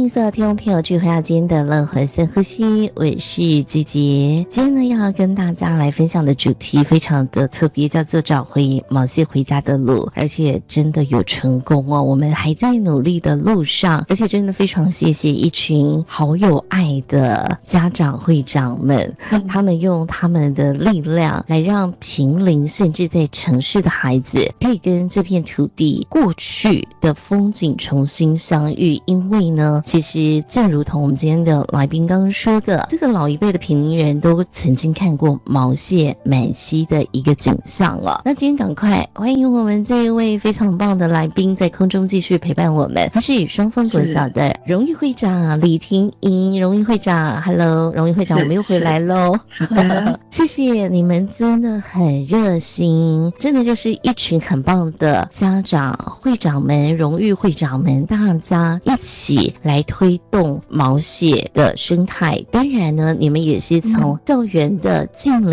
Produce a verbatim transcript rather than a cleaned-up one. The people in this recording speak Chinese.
迎所有听众朋友聚回到今天的乐活深呼吸，我是姐姐。今天呢要跟大家来分享的主题非常的特别，叫做找回毛蟹回家的路，而且真的有成功哦，我们还在努力的路上，而且真的非常谢谢一群好有爱的家长会长们，他们用他们的力量来让平林甚至在城市的孩子可以跟这片土地过去的风景重新相遇。因为呢，其实正如同我们今天的来宾刚刚说的，这个老一辈的平林人都曾经看过毛蟹满溪的一个景象了。那今天赶快欢迎我们这一位非常棒的来宾在空中继续陪伴我们，他是双峰国小的荣誉会长李婷莹。荣誉会长 ，Hello， 荣誉会长，我们又回来喽。谢谢你们，真的很热心，真的就是一群很棒的家长会长们、荣誉会长们，大家一起来推动毛蟹的生态。当然呢，你们也是从校园的近邻